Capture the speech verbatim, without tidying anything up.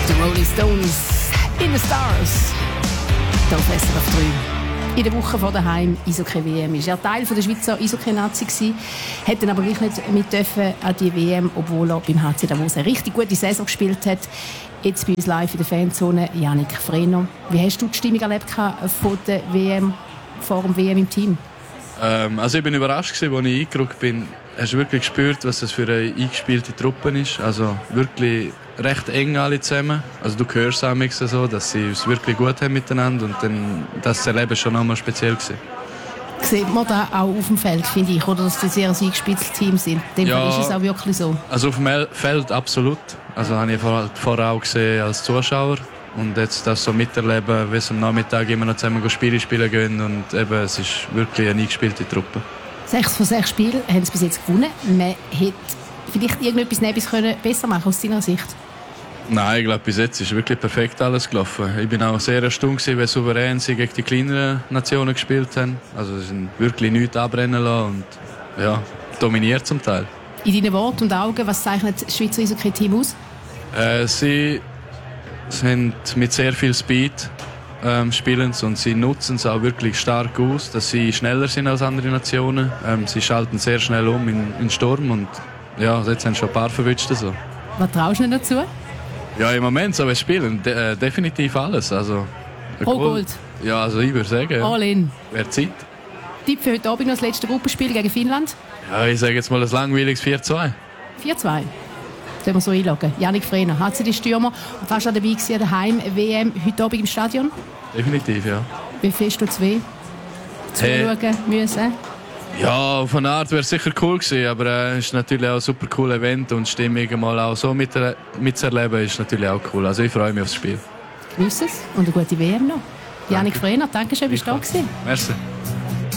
The Rolling Stones in the Stars. Hier auf S R F drei. In der Woche vor daheim Eishockey-W M war er Teil der Schweizer Eishockey-Nazi, hat dann aber gleich nicht mit dürfen an die W M, obwohl er beim H C Davos eine richtig gute Saison gespielt hat. Jetzt bei uns live in der Fanzone Yannick Frehner. Wie hast du die Stimmung erlebt von der W M, vor dem W M im Team? Ähm, also ich bin überrascht gewesen, als ich eingerückt bin. Hast du wirklich gespürt, was das für eine eingespielte Truppe ist? Also wirklich recht eng alle zusammen. Also du hörst auch so, dass sie es wirklich gut haben miteinander und dann das Erleben schon nochmal speziell gewesen. Sieht man da auch auf dem Feld, finde ich, oder dass sie sehr ein eingespieltes Team sind? In dem ja, Fall ist es auch wirklich so. Also auf dem Feld absolut. Also habe ich vorher auch gesehen als Zuschauer. Und jetzt das so miterleben, wie es am Nachmittag immer noch zusammen Spiele spielen gehen. Und eben, es ist wirklich eine eingespielte Truppe. Sechs von sechs Spielen haben sie bis jetzt gewonnen. Man hätte vielleicht irgendetwas Nebis können besser machen aus deiner Sicht? Nein, ich glaube, bis jetzt ist wirklich perfekt alles gelaufen. Ich bin auch sehr erstaunt, wie souverän sie gegen die kleineren Nationen gespielt haben. Also sie sind wirklich nichts abbrennen lassen und ja, dominiert zum Teil. In deinen Worten und Augen, was zeichnet das Schweizer Eishockey-Team aus? Äh, sie sind mit sehr viel Speed ähm, spielen und sie nutzen es auch wirklich stark aus, dass sie schneller sind als andere Nationen. Ähm, sie schalten sehr schnell um in, in Sturm und ja, jetzt haben schon ein paar verwünscht. So. Was traust du dazu? Ja, im Moment so, wir spielen de- äh, definitiv alles. Also, Pro Gold? Ja, also ich würde sagen, ja. All in? Wäre Zeit. Tipp für heute Abend noch das letzte Gruppenspiel gegen Finnland? Ja, ich sage jetzt mal ein langweiliges vier zwei. vier zwei? Sollen wir so einloggen? Yannick Frehner, H C D Stürmer. Und warst du dabei gewesen, daheim W M heute Abend im Stadion? Definitiv, ja. Wie fest tut es weh? Zuschauen hey. müssen? Ja, auf eine Art wäre es sicher cool gewesen, aber es äh, ist natürlich auch ein super cooles Event und die Stimmung mal auch so mit, mitzuerleben ist natürlich auch cool. Also ich freue mich aufs Spiel. Genieß es und eine gute W M noch. Yannick Frehner, danke schön, bist du da gewesen. Merci.